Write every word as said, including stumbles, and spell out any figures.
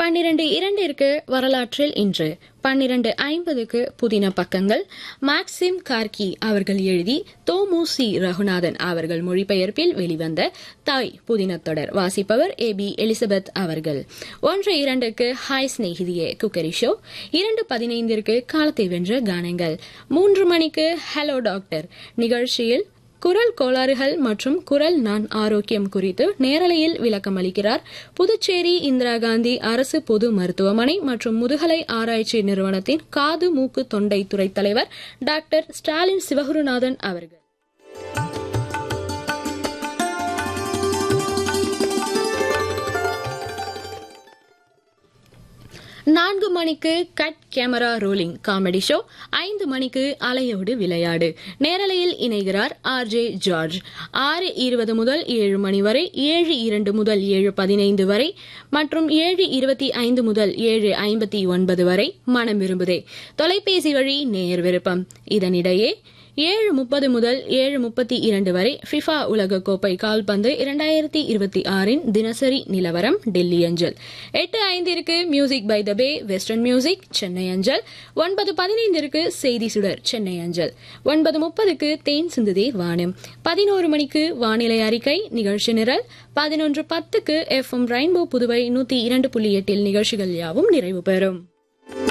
பன்னிரண்டு இரண்டிற்கு வரலாற்றில் இன்று, பன்னிரண்டு ஐம்பதுக்கு புதின பக்கங்கள், மாக்சிம் கார்கி அவர்கள் எழுதி தோமுசி ரகுநாதன் அவர்கள் மொழிபெயர்ப்பில் வெளிவந்த தாய் புதின தொடர் வாசிப்பவர் ஏ பி எலிசபெத் அவர்கள். ஒன்று இரண்டுக்கு ஹாய் ஸ்நேகிதியே குக்கரி ஷோ, இரண்டு பதினைந்திற்கு காலத்தை வென்ற கானங்கள், மூன்று மணிக்கு ஹலோ டாக்டர் நிகழ்ச்சியில் குரல் கோளாறுகள் மற்றும் குரல் நான் ஆரோக்கியம் குறித்து நேரலையில் விளக்கம் அளிக்கிறார் புதுச்சேரி இந்திரா காந்தி அரசு பொது மருத்துவமனை மற்றும் முதுகலை ஆராய்ச்சி நிறுவனத்தின் காது மூக்கு தொண்டை துறை தலைவர் டாக்டர் ஸ்டாலின் சிவகுருநாதன் அவர்கள். நான்கு மணிக்கு cut camera rolling comedy show, ஐந்து மணிக்கு அலையோடு விளையாடு நேரலையில் இணைகிறார் ஆர் ஜே ஜார்ஜ். ஆறு இருபது முதல் ஏழு மணி வரை, ஏழு இரண்டு முதல் ஏழு பதினைந்து வரை மற்றும் ஏழு இருபத்தி ஐந்து முதல் ஏழு ஐம்பத்தி ஒன்பது வரை மனம் விரும்புதே தொலைபேசி வழி நேயர் விருப்பம். இதனிடையே ஏழு முப்பது முதல் ஏழு முப்பத்தி இரண்டு வரை ஃபிஃபா உலகக்கோப்பை கால்பந்து இரண்டாயிரத்தி இருபத்தி ஆறின் தினசரி நிலவரம் டெல்லி அஞ்சல். எட்டு ஐந்திற்கு music by the pay western music Chennai அஞ்சல். ஒன்பது பதினைந்திற்கு செய்தி சுடர் சென்னை அஞ்சல். ஒன்பது முப்பதுக்கு தேன் சிந்துதே வானம். பதினோரு மணிக்கு வானிலை அறிக்கை நிகழ்ச்சி நிரல். பதினொன்று பத்துக்கு எஃப் எம் ரெயின்போ புதுவை நூத்தி இரண்டு புள்ளி எட்டில் நிகழ்ச்சிகள் யாவும் நிறைவு பெறும்.